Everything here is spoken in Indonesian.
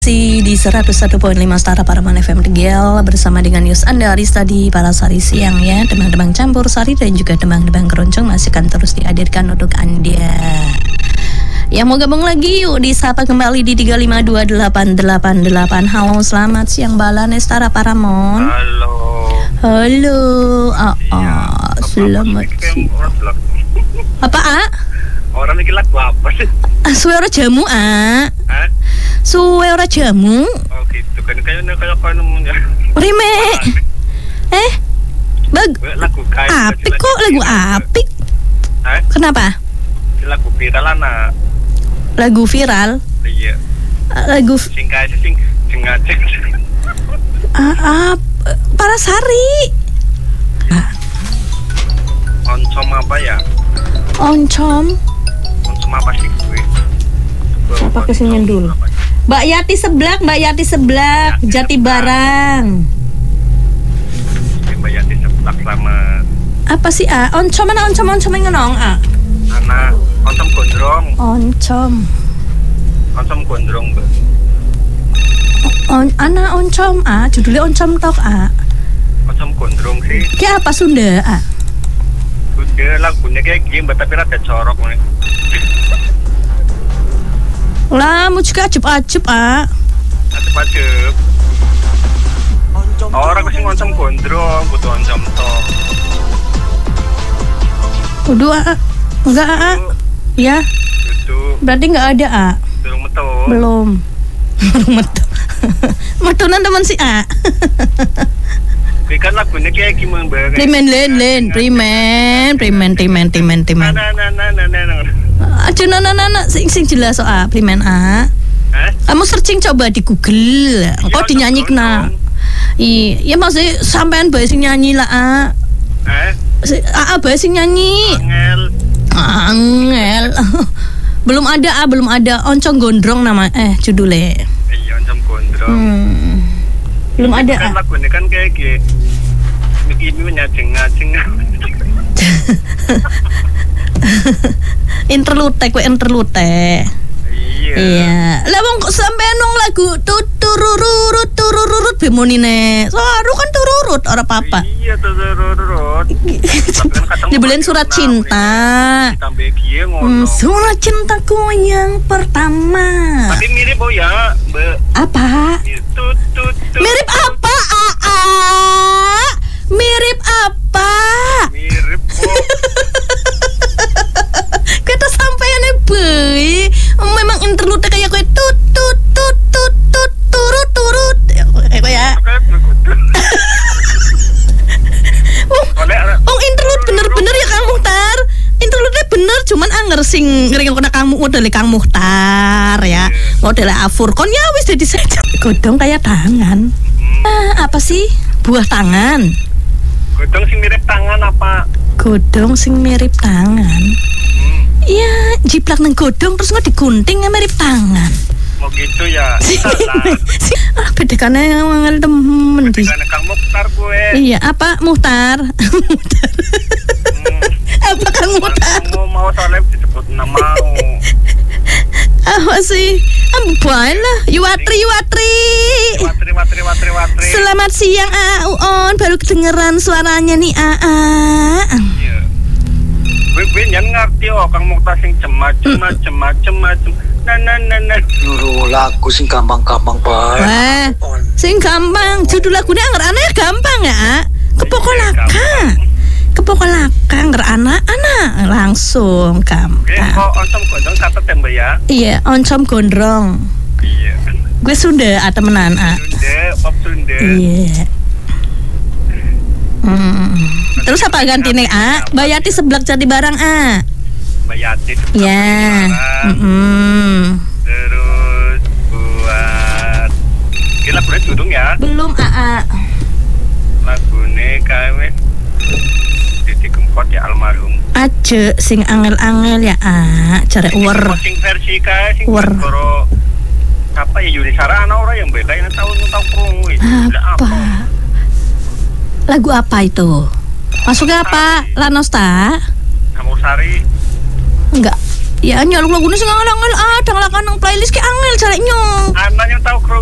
Di 101.5 Stara Paraman FM Tegal bersama dengan Yus Anda Arista di Parasari Siang ya. Demang-demang campur sari dan juga demang-demang keroncong masih akan terus dihadirkan untuk Anda. Yang mau gabung lagi yuk disapa kembali di 3528888. Halo, selamat siang Balan Stara Paramon. Halo. Selamat siang. Apa Orang iki lagu apa sih? Suara jamu Suwe ora jamu. Oh gitu kan kayaknya kayak namanya. Rime. Lagu kayak apik kok, lagu apik. Kenapa? Lagu viral anak. Lagu viral? Iya. Lagu singkat sing jengajeng. Parasari. Oncom apa ya? Oncom apa sih gue? Apa kesinian dulu? Mbak Yati seblak, Jati Barang. Mbak Yati seblak sama. Apa sih oncom mana oncom yang ngenong Anak oncom gondrong. Oncom gondrong Mbak. Anak oncom judulnya oncom tok Oncom gondrong sih. Kayak apa Sunda Sunda lagunya kayak gini Mbak tapi rada corok nih. Lah, mau juga ajep-ajep Ajep-ajep. Orang sing oncom gondrong, butuh oncom tok. Udah enggak ya. Itu. Berarti enggak ada Belum metu. Metunan teman si Kan lagunya kayak gimana Mbak? Primen. Aduh nana sing jelas primen Kamu searching coba di Google. Engkau dinyanyi kena. Iya maksudnya sampean bae sing nyanyi lah bae sing nyanyi. Angel. Belum ada oncom gondrong nama judulnya. Iya oncom gondrong. Belum ada kan lagunya kan kayak gini. Ini menyajeng. Interlude. Iya. Lah wong kok sampean nang lagu tururut bemonine. Soalnya kan tururut ora apa-apa. Iya tururut. Dibeliin surat cinta. Ditambah gie ngono. Surat cintaku yang pertama. Tapi mirip ya, Mbak. Apa? Mirip apa? Mirip apa? Mirip kok. Kita sampean bae. Memang interlude kayak kowe turut. Ya. Interlude bener-bener ya Kang Muhtar. Interlude bener cuman anger sing ngering kena Kang modele Kang Muhtar ya. Modele Afur kon ya wis dadi godhong kayak tangan. Apa sih? Buah tangan. Godhong sing mirip tangan apa? Godhong sing mirip tangan. Iya, jiplak nang godhong terus nggak digunting mirip tangan. Mau gitu ya. Salah. Bedekane ngangel temen di. Bedekane Kang Muhtar gue. Iya, apa Muhtar? Apa Kang Muhtar? Mau soalnya disebut nama. Apa sih? Bae lah, Yuwatri. Selamat siang On, baru kedengeran suaranya nih Iya. Gue nyan ngerti Kang Muhtar sing cema-cema. Nah. Nyuruh lagu sing gampang-gampang bae. Wah, sing gampang. Judul lagunya aneh gampang ya. Kepokolaka nger anak-anak langsung gampang. Kok oncom gondrong catet ya Mbak ya? Iya, oncom gondrong. Iya. Gue Sunda temenan Pop Sunda. Iya. Terus apa ganti nih Mbak Yati seblak Jati Barang Mbak Yati seblak ya. Terus buat lagunya judung ya? Belum Lagunya kayak Didi Kempot ya almarhum. Aja sing angel-angel ya cara sing versi kayak sing koro apa ya Yuni Sarana orang yang beda yang tahu krungu apa? Lagu apa itu? Masuknya apa? Lanosta? Kamu Sari? Enggak. Ya nyaluk lagune sing angel-angel ada ngelakan nang playlist ki angel jareknya. Anaknya tahu